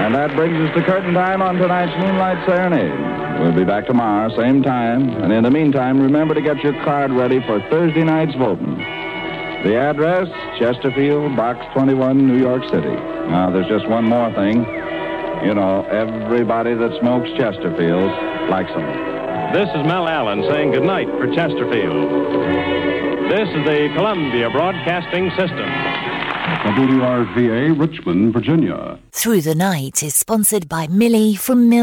And that brings us to curtain time on tonight's Moonlight Serenade. We'll be back tomorrow, same time. And in the meantime, remember to get your card ready for Thursday night's voting. The address, Chesterfield, Box 21, New York City. Now, there's just one more thing. You know, everybody that smokes Chesterfields likes them. This is Mel Allen saying goodnight for Chesterfield. This is the Columbia Broadcasting System. WRVA, Richmond, Virginia. Through the Night is sponsored by Millie from Mill.